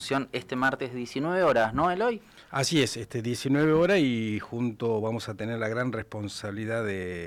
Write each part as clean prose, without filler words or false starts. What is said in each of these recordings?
Este martes 19 horas, ¿no, Eloy? Así es, 19 horas y junto vamos a tener la gran responsabilidad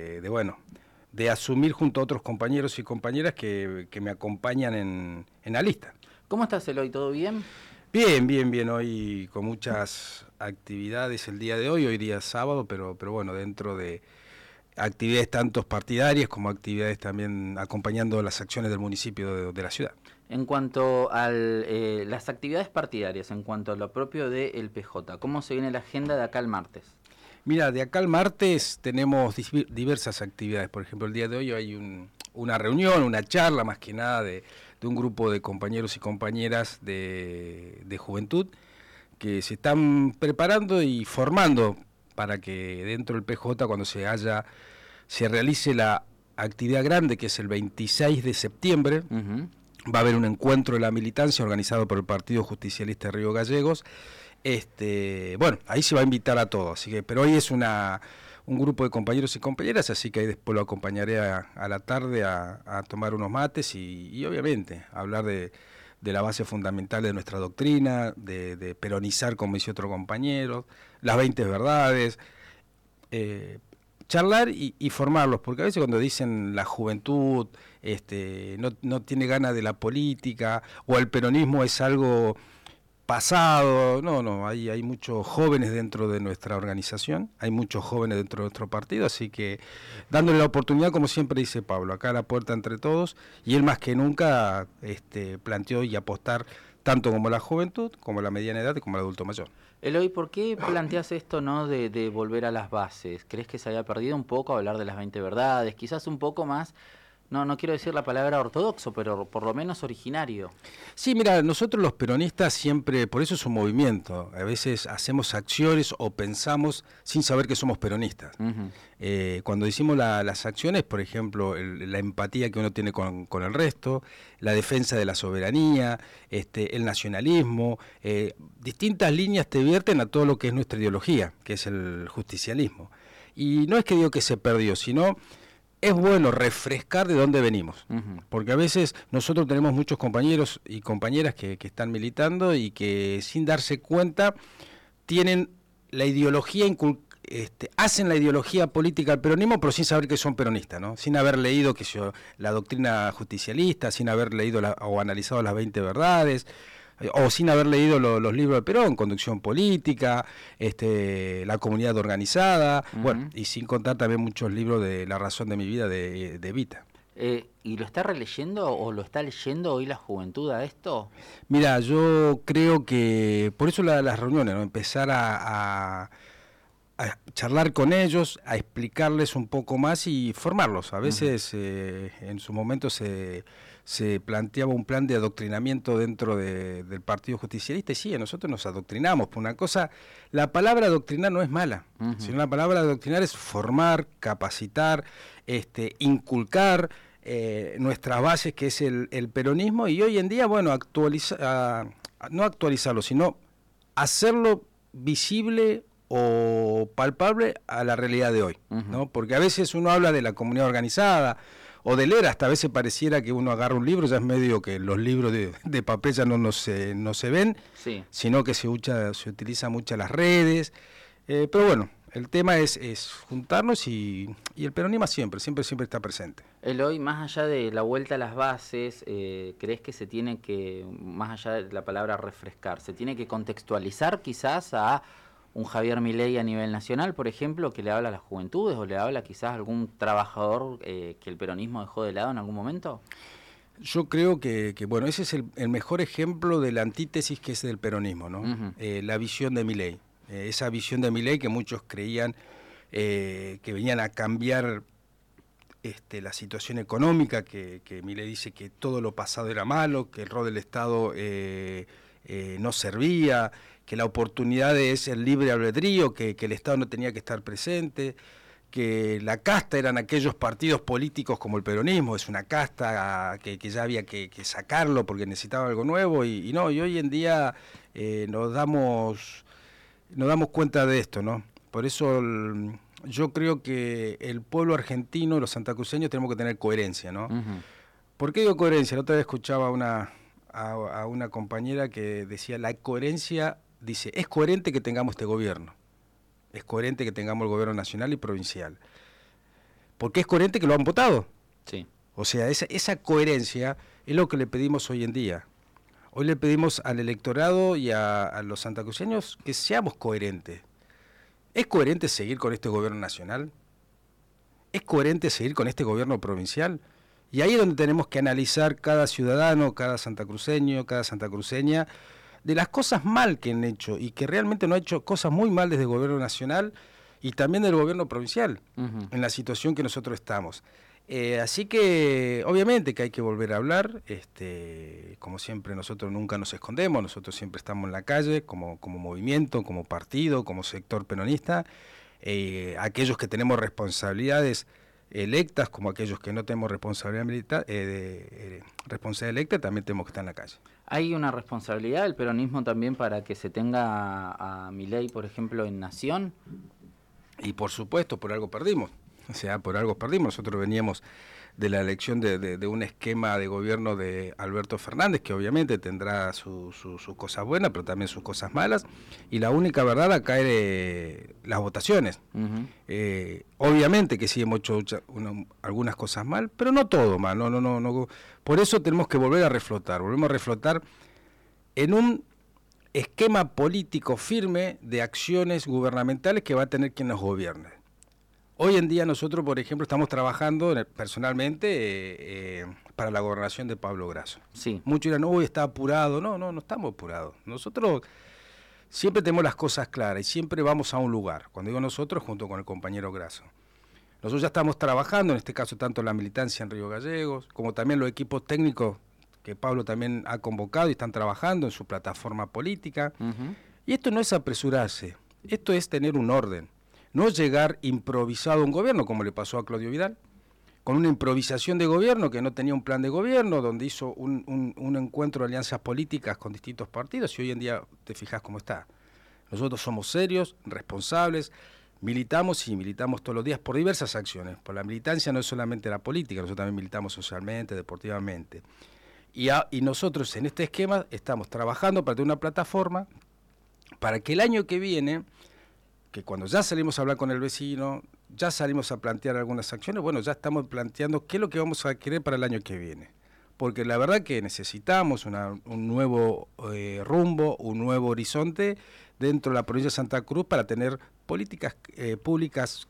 de asumir junto a otros compañeros y compañeras que me acompañan en la lista. ¿Cómo estás, Eloy? ¿Todo bien? Bien, hoy con muchas actividades el día de hoy día es sábado, pero bueno, dentro de actividades tanto partidarias como actividades también acompañando las acciones del municipio de la ciudad. En cuanto a las actividades partidarias, en cuanto a lo propio del PJ, ¿cómo se viene la agenda de acá al martes? Mira, de acá al martes tenemos diversas actividades. Por ejemplo, el día de hoy hay una reunión, una charla más que nada de un grupo de compañeros y compañeras de juventud que se están preparando y formando para que dentro del PJ, cuando se realice la actividad grande, que es el 26 de septiembre, va a haber un encuentro de la militancia organizado por el Partido Justicialista de Río Gallegos. Bueno, ahí se va a invitar a todos, así que, pero hoy es un grupo de compañeros y compañeras, así que ahí después lo acompañaré a la tarde a tomar unos mates y obviamente hablar de la base fundamental de nuestra doctrina, de peronizar, como dice otro compañero, las 20 verdades, charlar y formarlos, porque a veces cuando dicen la juventud no tiene ganas de la política o el peronismo es algo pasado, no, hay muchos jóvenes dentro de nuestra organización, hay muchos jóvenes dentro de nuestro partido, así que dándole la oportunidad, como siempre dice Pablo, acá la puerta entre todos, y él más que nunca planteó y apostar tanto como la juventud, como la mediana edad y como el adulto mayor. Eloy, ¿por qué planteas esto, no, de volver a las bases? ¿Crees que se había perdido un poco hablar de las 20 verdades? Quizás un poco más, no quiero decir la palabra ortodoxo, pero por lo menos originario. Sí, mira, nosotros los peronistas siempre, por eso es un movimiento, a veces hacemos acciones o pensamos sin saber que somos peronistas. Cuando decimos las acciones, por ejemplo, la empatía que uno tiene con el resto, la defensa de la soberanía, el nacionalismo, distintas líneas te vierten a todo lo que es nuestra ideología, que es el justicialismo. Y no es que digo que se perdió, sino es bueno refrescar de dónde venimos, porque a veces nosotros tenemos muchos compañeros y compañeras que están militando y que sin darse cuenta tienen la ideología hacen la ideología política del peronismo, pero sin saber que son peronistas, ¿no? Sin haber leído la doctrina justicialista, sin haber leído o analizado las 20 verdades, o sin haber leído los libros de Perón, Conducción Política, La Comunidad Organizada, bueno, y sin contar también muchos libros de La Razón de mi Vida de Evita. ¿Y lo está releyendo o lo está leyendo hoy la juventud a esto? Mira, yo creo que por eso las reuniones, ¿no? Empezar a charlar con ellos, a explicarles un poco más y formarlos. A veces en su momento se planteaba un plan de adoctrinamiento dentro del Partido Justicialista y sí, nosotros nos adoctrinamos. Por una cosa, la palabra adoctrinar no es mala, sino la palabra adoctrinar es formar, capacitar, inculcar nuestras bases, que es el peronismo, y hoy en día, bueno, no actualizarlo, sino hacerlo visible o palpable a la realidad de hoy, ¿no? Porque a veces uno habla de la comunidad organizada o de leer, hasta a veces pareciera que uno agarra un libro, ya es medio que los libros de papel ya no se ven, sí, sino que se utiliza mucho las redes, pero bueno, el tema es juntarnos y el peronismo siempre está presente. Eloy, más allá de la vuelta a las bases, ¿crees que se tiene que, más allá de la palabra refrescar, se tiene que contextualizar quizás a un Javier Milei a nivel nacional, por ejemplo, que le habla a las juventudes o le habla quizás a algún trabajador que el peronismo dejó de lado en algún momento? Yo creo que bueno, ese es el mejor ejemplo de la antítesis que es del peronismo, ¿no? La visión de Milei. Esa visión de Milei que muchos creían que venían a cambiar la situación económica, que Milei dice que todo lo pasado era malo, que el rol del Estado no servía, que la oportunidad es el libre albedrío, que el Estado no tenía que estar presente, que la casta eran aquellos partidos políticos como el peronismo, es una casta que ya había que sacarlo porque necesitaba algo nuevo, y hoy en día nos damos cuenta de esto, ¿no? Por eso yo creo que el pueblo argentino, los santacruceños, tenemos que tener coherencia, ¿no? ¿Por qué digo coherencia? La otra vez escuchaba a una compañera que decía, la coherencia, dice, es coherente que tengamos este gobierno, es coherente que tengamos el gobierno nacional y provincial, porque es coherente que lo han votado. Sí. O sea, esa coherencia es lo que le pedimos hoy en día. Hoy le pedimos al electorado y a los santacruceños que seamos coherentes. ¿Es coherente seguir con este gobierno nacional? ¿Es coherente seguir con este gobierno provincial? Y ahí es donde tenemos que analizar cada ciudadano, cada santacruceño, cada santacruceña, de las cosas mal que han hecho y que realmente no ha hecho cosas muy mal desde el gobierno nacional y también del gobierno provincial, en la situación que nosotros estamos. Así que obviamente que hay que volver a hablar, como siempre nosotros nunca nos escondemos, nosotros siempre estamos en la calle como movimiento, como partido, como sector peronista, aquellos que tenemos responsabilidades electas como aquellos que no tenemos responsabilidad responsabilidad electa, también tenemos que estar en la calle. ¿Hay una responsabilidad del peronismo también para que se tenga a Milei, por ejemplo, en Nación? Y por supuesto, por algo perdimos. O sea, por algo perdimos. Nosotros veníamos de la elección de un esquema de gobierno de Alberto Fernández, que obviamente tendrá sus cosas buenas, pero también sus cosas malas. Y la única verdad acá es las votaciones. Obviamente que sí hemos hecho algunas cosas mal, pero no todo mal. No. Por eso tenemos que volver a reflotar. Volvemos a reflotar en un esquema político firme de acciones gubernamentales que va a tener quien nos gobierne. Hoy en día nosotros, por ejemplo, estamos trabajando personalmente para la gobernación de Pablo Grasso. Sí. Muchos dirán, uy, está apurado. No estamos apurados. Nosotros siempre tenemos las cosas claras y siempre vamos a un lugar. Cuando digo nosotros, junto con el compañero Grasso. Nosotros ya estamos trabajando, en este caso, tanto la militancia en Río Gallegos, como también los equipos técnicos que Pablo también ha convocado y están trabajando en su plataforma política. Y esto no es apresurarse, esto es tener un orden. No llegar improvisado a un gobierno, como le pasó a Claudio Vidal, con una improvisación de gobierno que no tenía un plan de gobierno, donde hizo un encuentro de alianzas políticas con distintos partidos, y hoy en día te fijas cómo está. Nosotros somos serios, responsables, militamos y militamos todos los días por diversas acciones. Por la militancia no es solamente la política, nosotros también militamos socialmente, deportivamente. Y nosotros en este esquema estamos trabajando para tener una plataforma para que el año que viene, que cuando ya salimos a hablar con el vecino, ya salimos a plantear algunas acciones, bueno, ya estamos planteando qué es lo que vamos a querer para el año que viene. Porque la verdad que necesitamos un nuevo rumbo, un nuevo horizonte dentro de la provincia de Santa Cruz para tener políticas públicas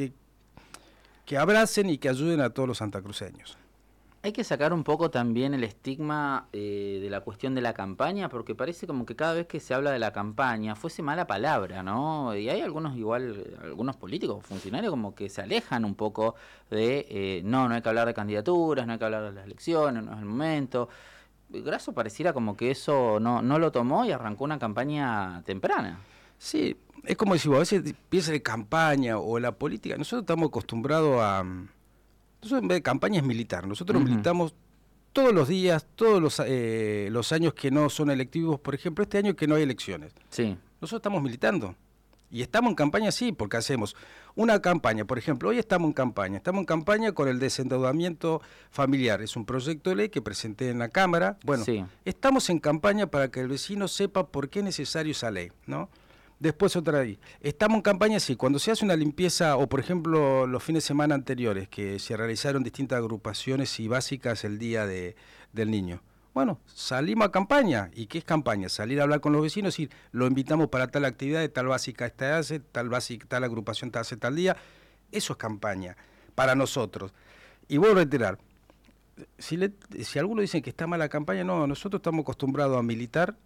que abracen y que ayuden a todos los santacruceños. Hay que sacar un poco también el estigma de la cuestión de la campaña, porque parece como que cada vez que se habla de la campaña fuese mala palabra, ¿no? Y hay algunos políticos, funcionarios, como que se alejan un poco de, no hay que hablar de candidaturas, no hay que hablar de las elecciones, no es el momento. Grasso pareciera como que eso no lo tomó y arrancó una campaña temprana. Sí, es como decir, a veces piensa de campaña o la política, nosotros estamos acostumbrados a... Nosotros en vez de campaña es militar. Nosotros militamos todos los días, todos los años que no son electivos. Por ejemplo, este año que no hay elecciones. Sí. Nosotros estamos militando. Y estamos en campaña, sí, porque hacemos una campaña. Por ejemplo, hoy estamos en campaña. Estamos en campaña con el desendeudamiento familiar. Es un proyecto de ley que presenté en la Cámara. Bueno, sí. Estamos en campaña para que el vecino sepa por qué es necesario esa ley, ¿no? Después otra vez. Estamos en campaña, sí, cuando se hace una limpieza, o por ejemplo los fines de semana anteriores, que se realizaron distintas agrupaciones y básicas el día del niño. Bueno, salimos a campaña. ¿Y qué es campaña? Salir a hablar con los vecinos y lo invitamos para tal actividad, de tal básica esta hace, tal agrupación te hace tal día. Eso es campaña, para nosotros. Y vuelvo a reiterar, si algunos dicen que está mala campaña, no, nosotros estamos acostumbrados a militar,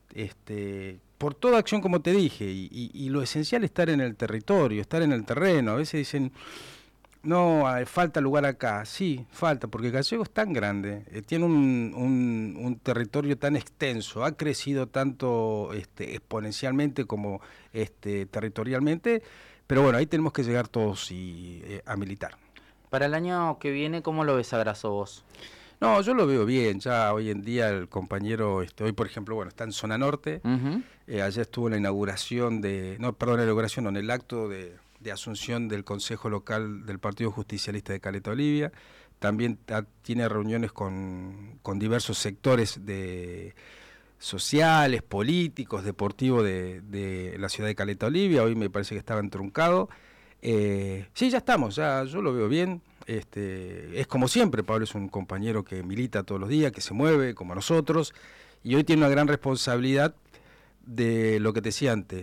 por toda acción, como te dije, y lo esencial es estar en el territorio, estar en el terreno. A veces dicen, no, falta lugar acá. Sí, falta, porque Gallego es tan grande, tiene un territorio tan extenso, ha crecido tanto exponencialmente como territorialmente, pero bueno, ahí tenemos que llegar todos a militar. Para el año que viene, ¿cómo lo ves a Grasso vos? No, yo lo veo bien. Ya hoy en día el compañero, hoy por ejemplo, bueno, está en zona norte. Ayer estuvo en la inauguración en el acto de asunción del Consejo Local del Partido Justicialista de Caleta Olivia. también tiene reuniones con diversos sectores sociales, políticos, deportivos de la ciudad de Caleta Olivia. Hoy me parece que estaba entruncado. Sí, ya estamos, ya yo lo veo bien. Es como siempre, Pablo es un compañero que milita todos los días, que se mueve como nosotros, y hoy tiene una gran responsabilidad de lo que te decía antes,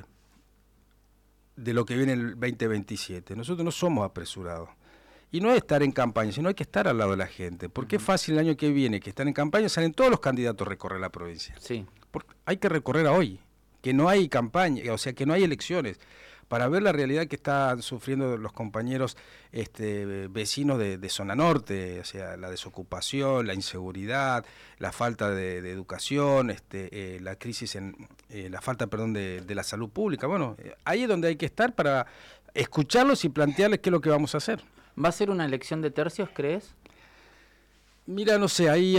de lo que viene el 2027. Nosotros no somos apresurados. Y no es estar en campaña, sino hay que estar al lado de la gente. Porque es fácil el año que viene, que están en campaña, salen todos los candidatos a recorrer la provincia. Sí. Porque hay que recorrer a hoy, que no hay campaña, o sea, que no hay elecciones, para ver la realidad que están sufriendo los compañeros vecinos de zona norte, o sea, la desocupación, la inseguridad, la falta de educación, la crisis la falta, perdón, de la salud pública. Bueno, ahí es donde hay que estar para escucharlos y plantearles qué es lo que vamos a hacer. ¿Va a ser una elección de tercios, crees? Mira, no sé, ahí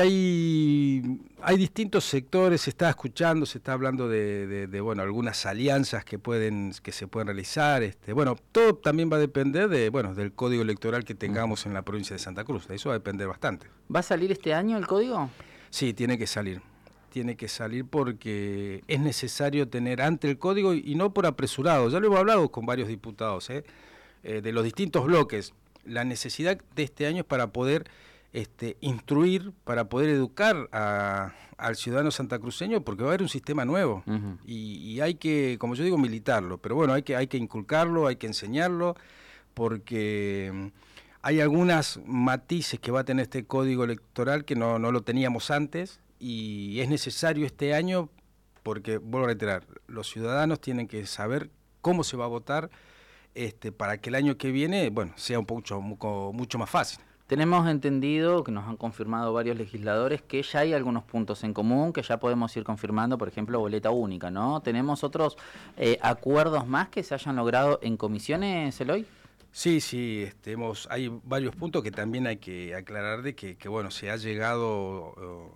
hay distintos sectores, se está escuchando, se está hablando de bueno, algunas alianzas que se pueden realizar. Bueno, todo también va a depender del código electoral que tengamos en la provincia de Santa Cruz. De eso va a depender bastante. ¿Va a salir este año el código? Sí, tiene que salir. Tiene que salir porque es necesario tener ante el código y no por apresurado. Ya lo hemos hablado con varios diputados, de los distintos bloques. La necesidad de este año es para poder instruir, para poder educar al ciudadano santacruceño, porque va a haber un sistema nuevo. Y hay que, como yo digo, militarlo, pero bueno, hay que inculcarlo, hay que enseñarlo, porque hay algunas matices que va a tener este código electoral que no lo teníamos antes, y es necesario este año, porque, vuelvo a reiterar, los ciudadanos tienen que saber cómo se va a votar, para que el año que viene, bueno, sea mucho más fácil. Tenemos entendido, que nos han confirmado varios legisladores, que ya hay algunos puntos en común, que ya podemos ir confirmando, por ejemplo, boleta única, ¿no? ¿Tenemos otros acuerdos más que se hayan logrado en comisiones, Eloy? Sí, hay varios puntos que también hay que aclarar de que bueno, se ha llegado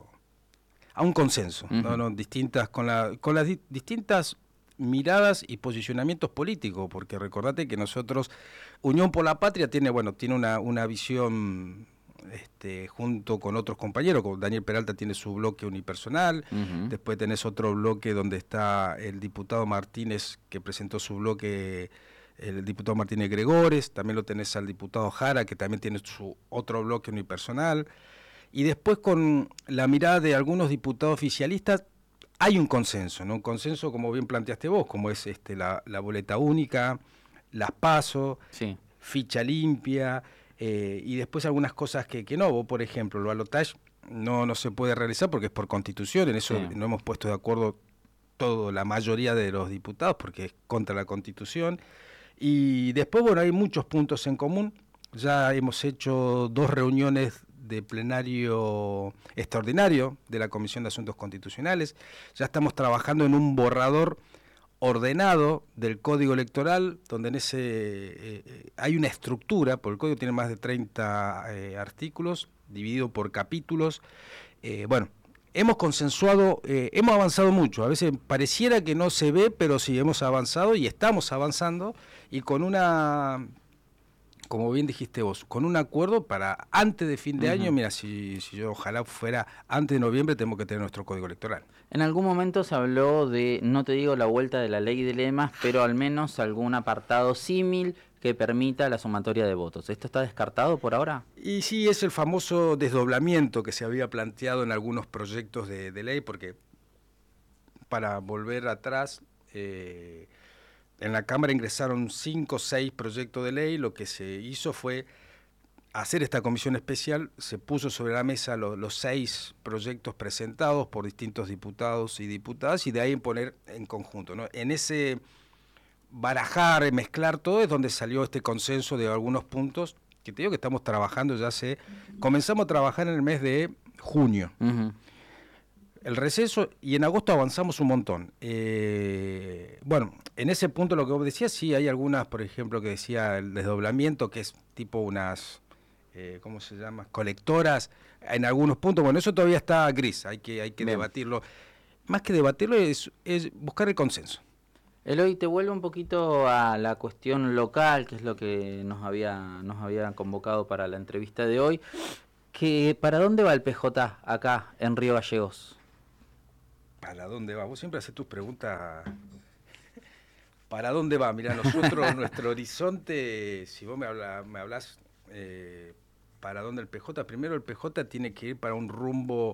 a un consenso, ¿no? Con las distintas miradas y posicionamientos políticos, porque recordate que nosotros, Unión por la Patria tiene una visión junto con otros compañeros, como Daniel Peralta tiene su bloque unipersonal, después tenés otro bloque donde está el diputado Martínez, que presentó su bloque, el diputado Martínez Gregores, también lo tenés al diputado Jara, que también tiene su otro bloque unipersonal, y después con la mirada de algunos diputados oficialistas, hay un consenso, ¿no? Un consenso, como bien planteaste vos, como es la boleta única, las PASO, sí, ficha limpia, y después algunas cosas que no. Vos, por ejemplo, el balotaje no se puede realizar porque es por constitución, en eso sí, no hemos puesto de acuerdo la mayoría de los diputados porque es contra la constitución. Y después, bueno, hay muchos puntos en común. Ya hemos hecho 2 reuniones de plenario extraordinario de la Comisión de Asuntos Constitucionales. Ya estamos trabajando en un borrador ordenado del Código Electoral, donde en ese hay una estructura, porque el Código tiene más de 30 artículos, dividido por capítulos. Bueno, hemos consensuado, hemos avanzado mucho. A veces pareciera que no se ve, pero sí, hemos avanzado y estamos avanzando, y con una, como bien dijiste vos, con un acuerdo para antes de fin de año. Mira, si yo ojalá fuera antes de noviembre, tenemos que tener nuestro código electoral. En algún momento se habló de, no te digo la vuelta de la ley de lemas, pero al menos algún apartado símil que permita la sumatoria de votos. ¿Esto está descartado por ahora? Y sí, es el famoso desdoblamiento que se había planteado en algunos proyectos de ley, porque para volver atrás, en la Cámara ingresaron 5 o 6 proyectos de ley. Lo que se hizo fue hacer esta comisión especial, se puso sobre la mesa los 6 proyectos presentados por distintos diputados y diputadas, y de ahí poner en conjunto, ¿no? En ese barajar, mezclar todo, es donde salió este consenso de algunos puntos, que te digo que estamos trabajando comenzamos a trabajar en el mes de junio. El receso, y en agosto avanzamos un montón. Bueno, en ese punto lo que vos decías, sí, hay algunas, por ejemplo, que decía el desdoblamiento, que es tipo unas, ¿cómo se llama? Colectoras, en algunos puntos. Bueno, eso todavía está gris, hay que debatirlo. Más que debatirlo es buscar el consenso. Eloy, te vuelvo un poquito a la cuestión local, que es lo que nos había convocado para la entrevista de hoy. ¿Para dónde va el PJ acá en Río Gallegos? ¿Para dónde va? Vos siempre haces tus preguntas. ¿Para dónde va? Mirá, nosotros, nuestro horizonte, si vos me hablás para dónde el PJ, primero el PJ tiene que ir para un rumbo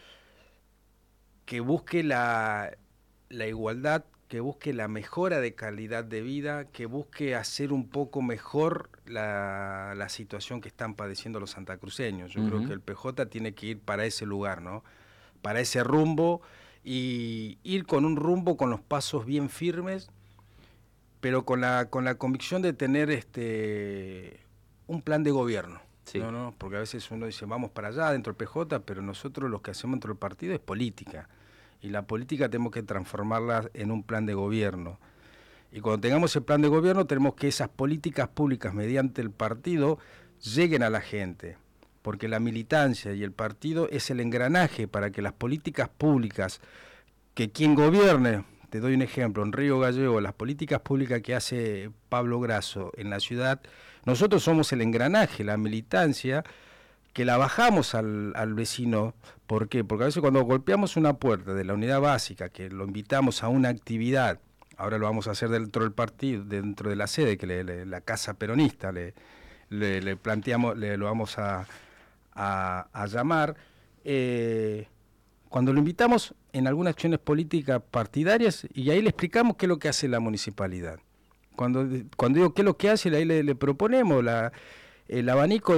que busque la igualdad, que busque la mejora de calidad de vida, que busque hacer un poco mejor la situación que están padeciendo los santacruceños. Yo creo que el PJ tiene que ir para ese lugar, ¿no? Para ese rumbo, y ir con un rumbo con los pasos bien firmes, pero con la convicción de tener un plan de gobierno. Sí. ¿No? Porque a veces uno dice, vamos para allá dentro del PJ, pero nosotros lo que hacemos dentro del partido es política. Y la política tenemos que transformarla en un plan de gobierno. Y cuando tengamos el plan de gobierno, tenemos que esas políticas públicas mediante el partido lleguen a la gente. Porque la militancia y el partido es el engranaje para que las políticas públicas, que quien gobierne, te doy un ejemplo, en Río Gallegos, las políticas públicas que hace Pablo Grasso en la ciudad, nosotros somos el engranaje, la militancia, que la bajamos al vecino. ¿Por qué? Porque a veces cuando golpeamos una puerta de la unidad básica, que lo invitamos a una actividad, ahora lo vamos a hacer dentro del partido, dentro de la sede, que la casa peronista, le planteamos, lo vamos a llamar, cuando lo invitamos en algunas acciones políticas partidarias, y ahí le explicamos qué es lo que hace la municipalidad. Cuando digo qué es lo que hace, ahí le proponemos el abanico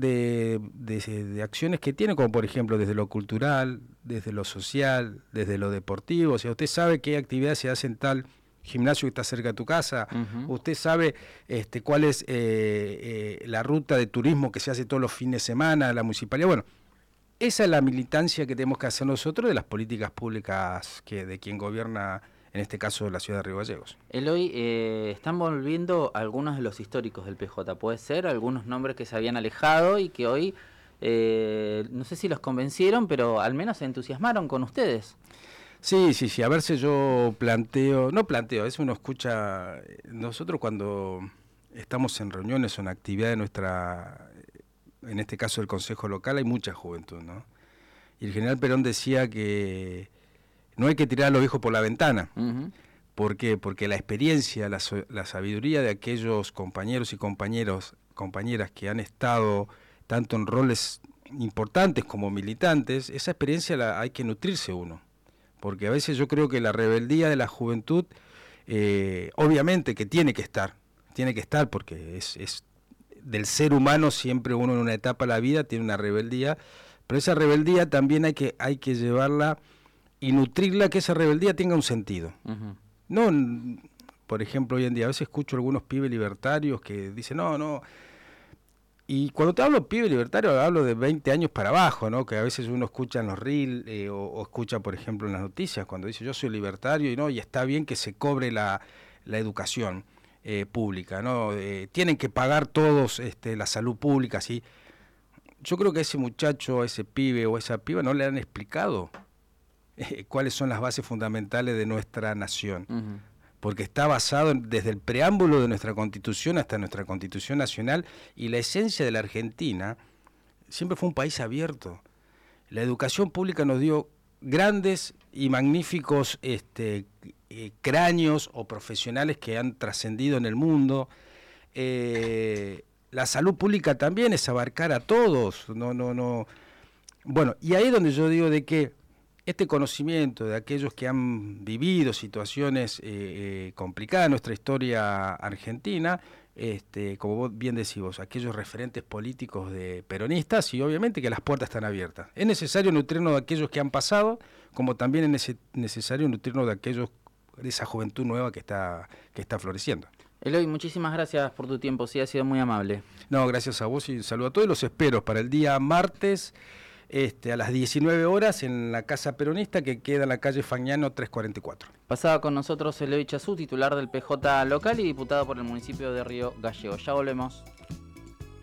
de acciones que tiene, como por ejemplo desde lo cultural, desde lo social, desde lo deportivo. O sea, usted sabe qué actividades se hacen en tal gimnasio que está cerca de tu casa, usted sabe cuál es la ruta de turismo que se hace todos los fines de semana, la municipalidad. Bueno, esa es la militancia que tenemos que hacer nosotros de las políticas públicas de quien gobierna, en este caso, la ciudad de Río Gallegos. Eloy, están volviendo algunos de los históricos del PJ, puede ser, algunos nombres que se habían alejado y que hoy, no sé si los convencieron, pero al menos se entusiasmaron con ustedes. Sí, a ver si yo no planteo, a veces uno escucha, nosotros cuando estamos en reuniones o en actividades nuestra, en este caso del Consejo Local, hay mucha juventud, ¿no? Y el general Perón decía que no hay que tirar a los viejos por la ventana. ¿Por qué? Porque la experiencia, la sabiduría de aquellos compañeros y compañeras que han estado tanto en roles importantes como militantes, esa experiencia hay que nutrirse uno. Porque a veces yo creo que la rebeldía de la juventud, obviamente que tiene que estar porque es del ser humano, siempre uno en una etapa de la vida tiene una rebeldía, pero esa rebeldía también hay que llevarla y nutrirla, que esa rebeldía tenga un sentido. No, por ejemplo, hoy en día a veces escucho algunos pibes libertarios que dicen, no, y cuando te hablo pibes libertarios, hablo de 20 años para abajo, ¿no? Que a veces uno escucha en los reels o escucha, por ejemplo, en las noticias, cuando dice yo soy libertario y está bien que se cobre la educación pública, ¿no? Tienen que pagar todos la salud pública, ¿sí? Yo creo que a ese muchacho, a ese pibe o a esa piba no le han explicado cuáles son las bases fundamentales de nuestra nación. Porque está basado desde el preámbulo de nuestra Constitución hasta nuestra Constitución Nacional, y la esencia de la Argentina siempre fue un país abierto. La educación pública nos dio grandes y magníficos cráneos o profesionales que han trascendido en el mundo. La salud pública también es abarcar a todos. No. Bueno, y ahí es donde yo digo de que este conocimiento de aquellos que han vivido situaciones complicadas en nuestra historia argentina, como vos bien decís vos, aquellos referentes políticos de peronistas, y obviamente que las puertas están abiertas. Es necesario nutrirnos de aquellos que han pasado, como también es necesario nutrirnos de esa juventud nueva que está floreciendo. Eloy, muchísimas gracias por tu tiempo, sí, ha sido muy amable. No, gracias a vos y saludo a todos, los espero para el día martes a las 19 horas en la Casa Peronista, que queda en la calle Fagnano 344. Pasaba con nosotros Eloy Chazú, titular del PJ local y diputado por el municipio de Río Gallegos. Ya volvemos.